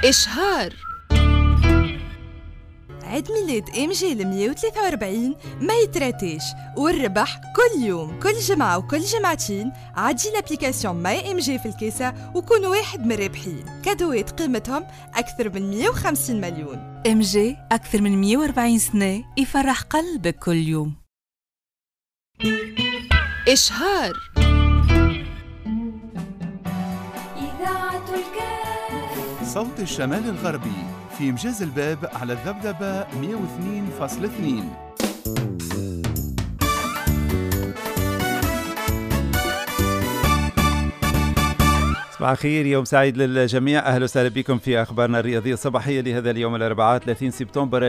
إشهار. عيد ميلاد MG 143 ما يتراتيش، والربح كل يوم كل جمعة وكل جمعتين. عدي لابليكاسيون ماي MG في الكيسة وكون واحد من الرابحين. كادوات قيمتهم أكثر من 150 مليون. MG أكثر من 140 سنة يفرح قلبك كل يوم. إشهار. صوت الشمال الغربي في مجاز الباب على الذبذبة 102.2. صباح الخير، يوم سعيد للجميع. أهلا وسهلا بكم في أخبارنا الرياضية الصباحية لهذا اليوم الأربعاء 30 سبتمبر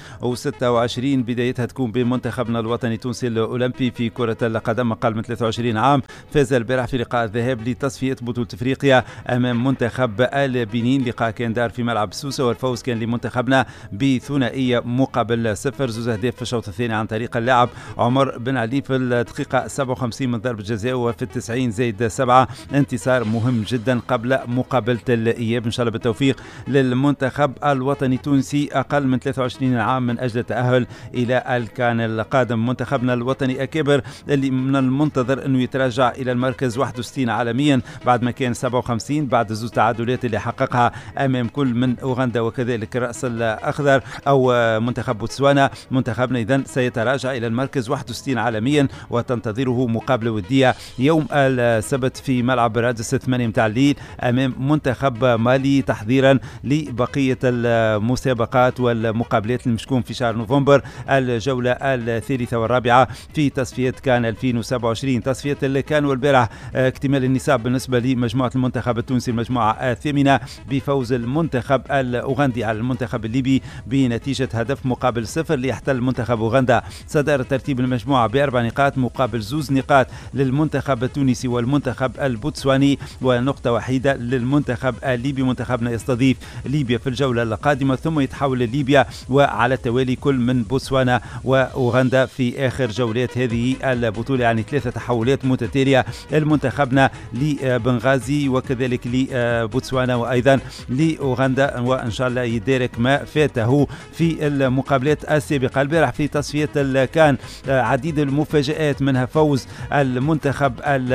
2026. بدايتها تكون بين منتخبنا الوطني التونسي الأولمبي في كرة القدم أقل من 23 عام. فاز البارح في لقاء الذهاب لتصفية بطولة أفريقيا أمام منتخب البنين. لقاء كان دار في ملعب سوسة، والفوز كان لمنتخبنا بثنائية مقابل 0. زوز أهداف في الشوط الثاني عن طريق اللاعب عمر بن علي في الدقيقة 57 من ضربة جزاء، وفي 90+7. انتصار مهم جدا قبل مقابلة الإياب. إن شاء الله بالتوفيق للمنتخب الوطني التونسي أقل من 23 عام من أجل التأهل إلى الكان القادم. منتخبنا الوطني أكبر اللي من المنتظر أنه يتراجع إلى المركز 61 عالميا بعد ما كان 57 بعد زوج تعادلات اللي حققها أمام كل من أوغندا وكذلك الرأس الأخضر أو منتخب بوتسوانا. منتخبنا إذن سيتراجع إلى المركز 61 عالميا وتنتظره مقابلة ودية يوم السبت في ملعب رادس 8 متاع الليل أمام منتخب مالي، تحضيرا لبقية المسابقات والمقابلات المشكون في شهر نوفمبر. الجولة الثالثة والرابعة في تصفية كان 2027. تصفية الكان والبارح اكتمال النصاب بالنسبة لمجموعة المنتخب التونسي، المجموعة الثامنة، بفوز المنتخب الأوغندي على المنتخب الليبي بنتيجة هدف مقابل 0 ليحتل منتخب أوغندا صدارة ترتيب المجموعة ب4 نقاط مقابل 2 نقاط للمنتخب التونسي والمنتخب البوتسواني، ونقطة وحيدة للمنتخب الليبي. منتخبنا يستضيف ليبيا في الجولة القادمة ثم يتحول لليبيا وعلى التوالي كل من بوتسوانا وأوغندا في آخر جولات هذه البطولة، يعني 3 تحولات متتالية لمنتخبنا لبنغازي وكذلك لبوتسوانا وأيضا لأوغندا، وإن شاء الله يدارك ما فاته في المقابلات السابقة. البارح في تصفية الكان عديد المفاجآت، منها فوز المنتخب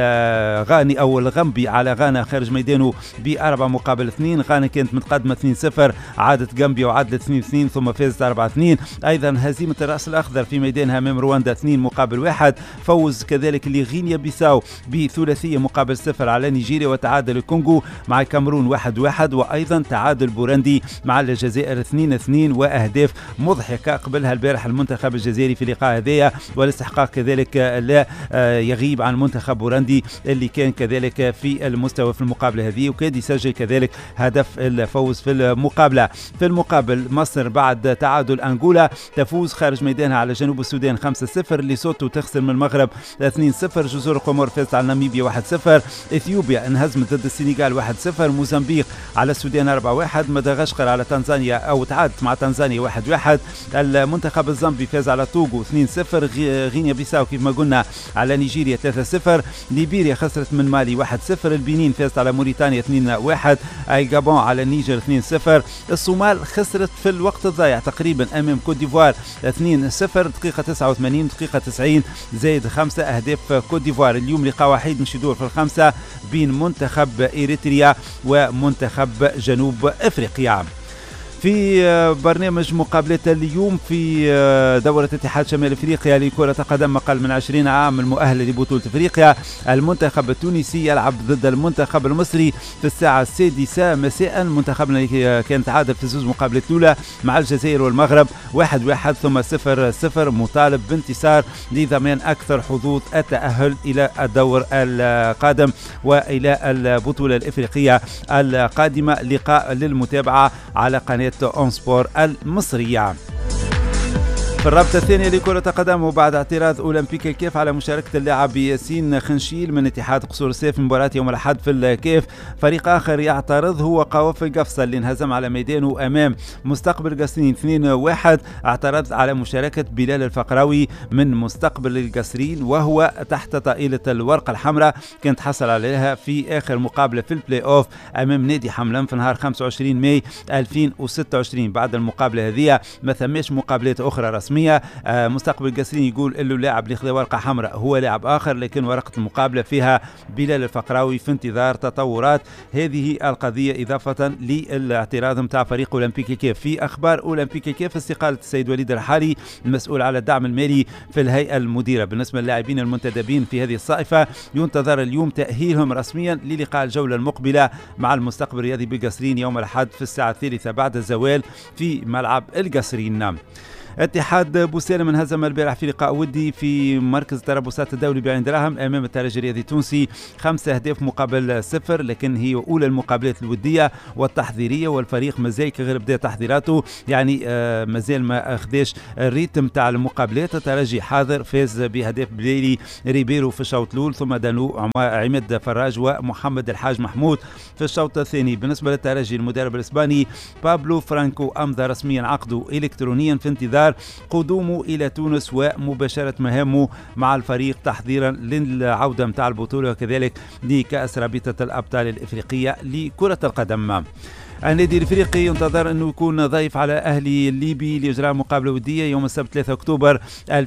الغاني أو الغامبي على غانا خارج ميدانه ب4 مقابل 2. غانا كانت متقدمة 2-0، عادت غامبيا وعادت 2-2 ثم فازت 4-2. أيضا هزيمة الرأس الأخضر في ميدانها أمام رواندا 2 مقابل 1. فوز كذلك لغينيا بيساو بثلاثية مقابل 0 على نيجيريا، وتعادل الكونغو مع الكاميرون 1-1، وأيضا تعادل بوروندي مع الجزائر 2-2، وأهداف مضحكة قبلها البارح المنتخب الجزائري في لقاء هذايا، والاستحقاق كذلك لا يغيب عن منتخب بوروندي اللي كان كذلك في المستوى في المقابلة هذه، وكاد يسجل كذلك هدف الفوز في المقابلة. في المقابل مصر بعد تعادل أنغولا تفوز خارج ميدانها على جنوب السودان 5-0. ليسوتو تخسر من المغرب 2-0. جزر القمر فازت على ناميبيا 1-0. إثيوبيا انهزمت ضد السنغال 1-0. موزمبيق على السودان 4-1. مدغشقر على تنزانيا أو تعادلت مع تنزانيا 1-1. المنتخب الزامبي فاز على توغو 2-0. غينيا بيساو كيف ما قلنا على نيجيريا 3-0. ليبيريا خسرت من مالي 1-0. البنين فازت على موريتانيا 2-1. الجابون على النيجر 2-0. الصومال خسرت في الوقت الضايع تقريبا أمام كوت ديفوار 2-0. دقيقة 89 دقيقة 90 زائد 5 أهداف كوت ديفوار. اليوم لقاء وحيد مش يدور في الخمسة بين منتخب إريتريا ومنتخب جنوب أفريقيا. في برنامج مقابلة اليوم في دورة اتحاد شمال افريقيا لكرة قدم أقل من 20 عام المؤهلة لبطولة افريقيا، المنتخب التونسي يلعب ضد المنتخب المصري في الساعة 6 مساء. منتخبنا كان تعادل في 2 مقابلات الأولى مع الجزائر والمغرب 1-1 ثم 0-0، مطالب بانتصار لضمان أكثر حظوظ التأهل إلى الدور القادم وإلى البطولة الافريقية القادمة. لقاء للمتابعة على قناة أون سبور المصرية. في الرابطة الثانية لكرة القدم، وبعد اعتراض أولمبيك الكيف على مشاركة اللاعب ياسين خنشيل من اتحاد قصور السيف في مباراة يوم الأحد في الكيف، فريق آخر يعترض هو قوافل قفصة اللي انهزم على ميدانه أمام مستقبل قصرين 2-1. اعترض على مشاركة بلال الفقراوي من مستقبل القصرين وهو تحت طائلة الورقة الحمراء، كانت حصل عليها في آخر مقابلة في البلاي أوف أمام نادي حملان في نهار 25 ماي 2026. بعد المقابلة هذه ما ثماش مقابلات أخرى رسمية. مستقبل القصرين يقول إنه اللاعب اللي خذ ورقة حمراء هو لاعب آخر، لكن ورقة المقابلة فيها بلال الفقراوي في انتظار تطورات هذه القضية، إضافة للاعتراض متاع فريق أولمبيك كيف. في أخبار أولمبيك كيف، استقالة السيد وليد الرحالي المسؤول على الدعم المالي في الهيئة المديرة. بالنسبة للاعبين المنتدبين في هذه الصائفة ينتظر اليوم تأهيلهم رسميا للقاء الجولة المقبلة مع المستقبل الرياضي بالقصرين يوم الأحد في الساعة 3 بعد الزوال في ملعب القصرين. اتحاد بوسالم انهزم البارح في لقاء ودي في مركز التربصات الدولي بعين دراهم امام الترجي الرياضي التونسي 5 أهداف مقابل 0، لكن هي اولى المقابلات الوديه والتحضيريه، والفريق مازال كغير بدا تحضيراته، يعني مازال ما اخذش الريتم تاع المقابلات. الترجي حاضر، فاز بهدف بليلي ريبيرو في الشوط الاول، ثم دانو عماد فراج ومحمد الحاج محمود في الشوط الثاني. بالنسبه للترجي المدرب الاسباني بابلو فرانكو امضى رسميا عقده الكترونيا في انتظار قدومه إلى تونس ومباشرة مهامه مع الفريق تحضيرا للعودة متاع البطولة وكذلك لكأس رابطة الأبطال الإفريقية لكرة القدم. النادي الافريقي ينتظر انه يكون ضيف على اهلي الليبي لاجراء مقابله وديه يوم السبت 3 اكتوبر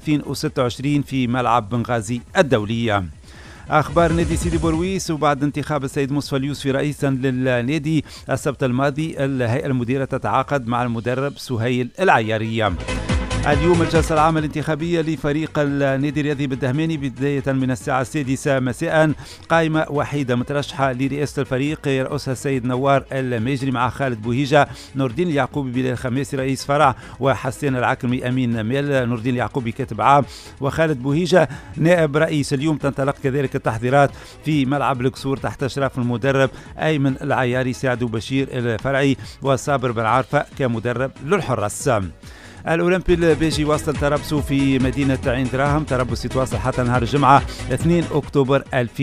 2026 في ملعب بنغازي الدولي. أخبار نادي سيدي بورويس، وبعد انتخاب السيد مصطفى اليوسفي رئيسا للنادي السبت الماضي، الهيئة المديرة تتعاقد مع المدرب سهيل العيارية. اليوم الجلسة العامة الانتخابية لفريق النادي الرياضي بالدهماني بداية من الساعة 6 مساء. قائمة وحيدة مترشحة لرئاسة الفريق يرأسها السيد نوار المجري مع خالد بوهيجة، نور الدين اليعقوبي بلال الخماسي رئيس فرع، وحسين العكرمي أمين مال، نور الدين اليعقوبي كاتب عام، وخالد بوهيجة نائب رئيس. اليوم تنطلق كذلك التحضيرات في ملعب القصور تحت إشراف المدرب أيمن العياري، سعد بشير الفرعي، وصابر بن عارفة كمدرب للحراس. الأولمبي البيجي واصل تربصه في مدينة عين دراهم، تربص يتواصل حتى نهار الجمعة 2 أكتوبر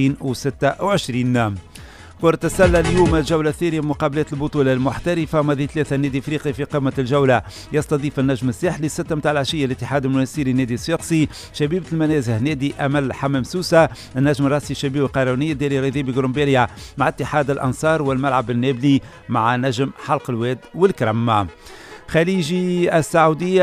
2026. كرة السلة اليوم الجولة الثانية مقابلات البطولة المحترفة، ماضي 3 النادي الافريقي في قمة الجولة يستضيف النجم الساحلي 6 متاع العشية الاتحاد المنستيري نادي الصفاقسي، شبيبة المنازه نادي أمل حمام سوسة، النجم الراسي شبيبة القيرونية ديري ريديبي قرنبيليا مع اتحاد الأنصار، والملعب النابلي مع نجم حلق الواد والكرم. خليجي السعودية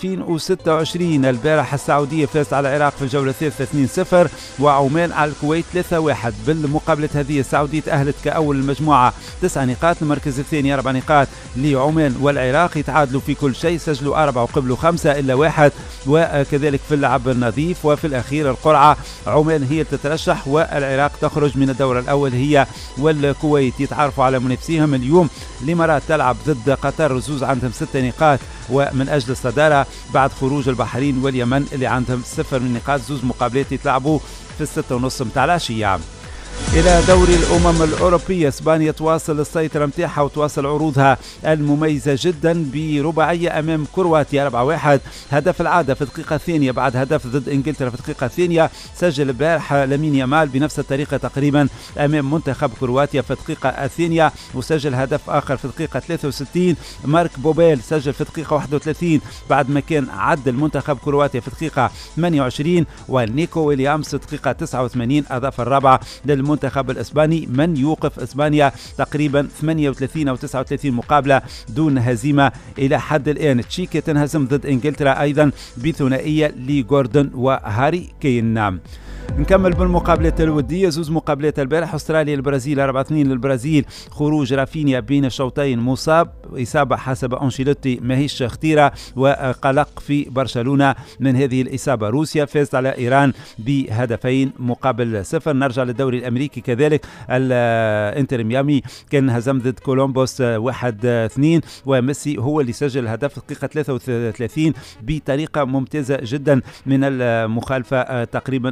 2026 البارح السعودية فازت على العراق في الجولة الثالثة 2-0، وعمان على الكويت 3-1. بالمقابلة هذه السعودية تأهلت كأول المجموعة 9 نقاط، المركز الثاني 4 نقاط لعمان والعراق، يتعادلوا في كل شيء، سجلوا 4 وقبلوا 5 إلا 1، وكذلك في اللعب النظيف. وفي الأخير القرعة عمان هي تترشح والعراق تخرج من الدور الأول هي والكويت. يتعرفوا على منافسيهم اليوم، الإمارات تلعب ضد قطر، زوز عندهم 6 نقاط ومن أجل الصدارة بعد خروج البحرين واليمن اللي عندهم 0 من نقاط، زوز مقابلات يتلعبوا في 6:30 متاع العشية. إلى دوري الأمم الأوروبية، إسبانيا تواصل السيطرة متاعها وتواصل عروضها المميزة جدا برباعية أمام كرواتيا 4-1، هدف العادة في الدقيقة الثانية بعد هدف ضد إنجلترا في الدقيقة الثانية، سجل البارح لامين يامال بنفس الطريقة تقريبا أمام منتخب كرواتيا في الدقيقة الثانية، وسجل هدف آخر في الدقيقة 63. مارك بوبيل سجل في الدقيقة 31 بعد ما كان عدل منتخب كرواتيا في الدقيقة 28، ونيكو ويليامز في الدقيقة 89 أضاف الرابعة للمنتخب الإسباني، من يوقف إسبانيا تقريبا 38 أو 39 مقابلة دون هزيمة إلى حد الآن. تشيكيا تنهزم ضد إنجلترا أيضا بثنائية لجوردن وهاري كين. نكمل بالمقابلات الودية، زوز مقابلات البارح، أستراليا البرازيل 4-2 للبرازيل، خروج رافينيا بين الشوطين مصاب، إصابة حسب أنشيلوتي ماهيش خطيرة، وقلق في برشلونة من هذه الإصابة. روسيا فازت على إيران بهدفين مقابل 0. نرجع للدوري الأمريكي كذلك، الانتر ميامي كان هزم ضد كولومبوس 1-2، وميسي هو اللي سجل الهدف في الدقيقة 33 بطريقة ممتازة جدا من المخالفة تقريبا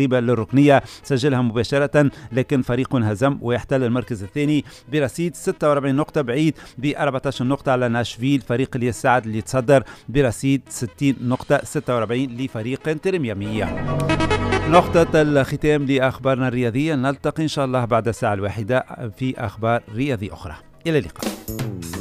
تقريبا للركنية سجلها مباشرة، لكن فريق هزم ويحتل المركز الثاني برصيد 46 نقطة بعيد ب 14 نقطة على ناشفيل. فريق الياس سعد اللي تصدر برصيد 60 نقطة 46 لفريق انتر ميامي. نقطة الختام لأخبارنا الرياضية، نلتقي إن شاء الله بعد الساعة 1 في أخبار رياضية أخرى. إلى اللقاء.